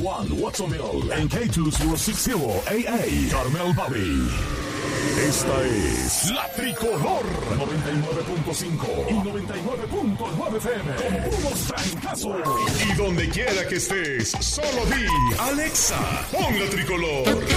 1 Watsonville en K2060 AA, Carmel Valley. Esta es La Tricolor 99.5 y 99.9 FM con puros trancazos. Y donde quiera que estés, solo di Alexa, pon La Tricolor.